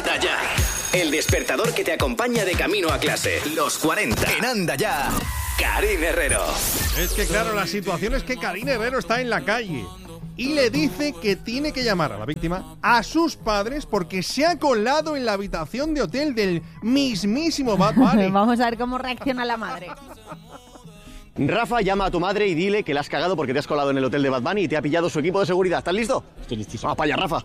Anda Ya. El despertador que te acompaña de camino a clase. Los 40. En Anda Ya. Karine Herrero. Es que claro, la situación es que Karine Herrero está en la calle y le dice que tiene que llamar a la víctima a sus padres porque se ha colado en la habitación de hotel del mismísimo Bad Bunny. Vamos a ver cómo reacciona la madre. Rafa, llama a tu madre y dile que la has cagado porque te has colado en el hotel de Bad Bunny y te ha pillado su equipo de seguridad. ¿Estás listo? Estoy listísimo. Vamos para allá, Rafa.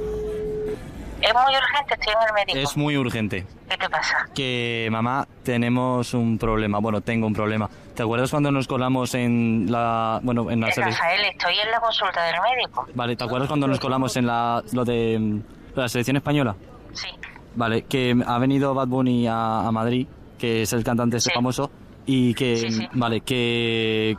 Es muy urgente, estoy en el médico. Es muy urgente. ¿Qué te pasa? Que, mamá, tenemos un problema. Bueno, tengo un problema. ¿Te acuerdas cuando nos colamos en la... Bueno, en la Rafael, estoy en la consulta del médico. Vale, ¿te acuerdas cuando nos colamos en la selección española? Sí. Vale, que ha venido Bad Bunny a Madrid, que es el cantante ese famoso, y que, Sí. vale, que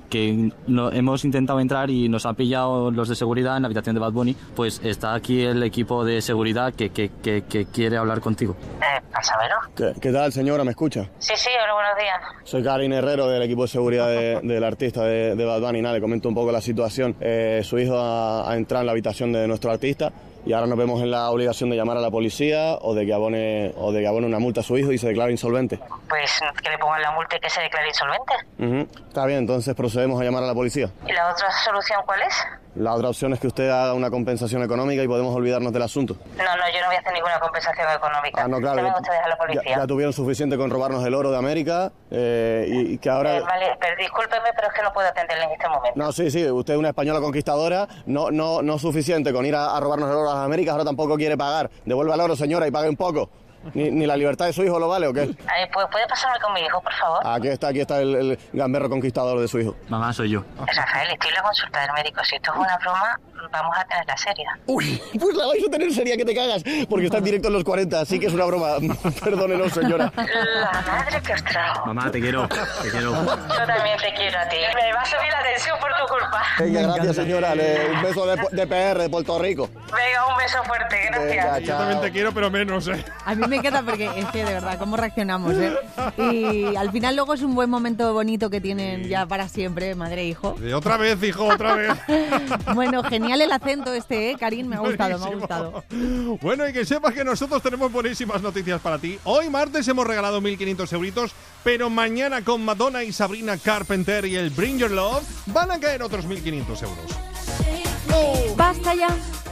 hemos intentado entrar y nos han pillado los de seguridad en la habitación de Bad Bunny. Pues está aquí el equipo de seguridad que quiere hablar contigo. Pásamelo. ¿Qué tal, señora? ¿Me escucha? Sí, hola, buenos días. Soy Karine Herrero del equipo de seguridad del artista de Bad Bunny. Nada, le comento un poco la situación. Su hijo ha entrado en la habitación de nuestro artista y ahora nos vemos en la obligación de llamar a la policía o de que abone una multa a su hijo y se declare insolvente. Pues que le pongan la multa y que se declare insolvente. Está bien, entonces procedemos a llamar a la policía. ¿Y la otra solución cuál es? La otra opción es que usted haga una compensación económica y podemos olvidarnos del asunto. No, yo no voy a hacer ninguna compensación económica. No, claro. Llamen ustedes a la policía. Ya tuvieron suficiente con robarnos el oro de América y que ahora... Vale, pero discúlpeme, pero es que no puedo atenderle en este momento. No, sí, usted es una española conquistadora, no suficiente con ir a robarnos el oro a las Américas, ahora tampoco quiere pagar. Devuelva el oro, señora, y pague un poco. ¿Ni la libertad de su hijo lo vale o qué? Pues, ¿puede pasarme con mi hijo, por favor? Aquí está el gamberro conquistador de su hijo. Mamá, soy yo. Rafael, estoy en la consulta del médico. Si esto es una broma, vamos a tenerla seria. Uy, pues la vais a tener seria que te cagas, porque está en directo en los 40, así que es una broma. Perdónenos, señora. La madre que os trajo. Mamá, te quiero. Yo también te quiero a ti. Me va a subir la tensión por tu culpa. Venga, gracias, señora. Un beso de PR, de Puerto Rico. Venga, un beso fuerte, gracias. Venga, Yo también te quiero, pero menos, A mí me queda porque es que de verdad, cómo reaccionamos, Y al final luego es un buen momento bonito que tienen ya para siempre, madre e hijo. Otra vez, hijo, otra vez. Bueno, genial el acento Karin, me ha gustado, Buenísimo. Bueno, y que sepas que nosotros tenemos buenísimas noticias para ti. Hoy martes hemos regalado 1.500 euritos, pero mañana con Madonna y Sabrina Carpenter y el Bring Your Love van a caer otros 1.500 euros. ¡Oh! ¡Basta ya!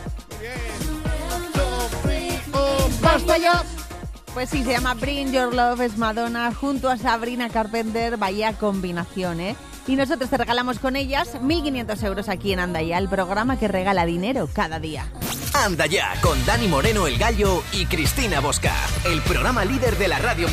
¡Basta ya! Pues sí, se llama Bring Your Love, es Madonna junto a Sabrina Carpenter, vaya combinación, Y nosotros te regalamos con ellas 1.500 euros aquí en Anda Ya, el programa que regala dinero cada día. Anda Ya, con Dani Moreno el Gallo y Cristina Bosca, el programa líder de la radio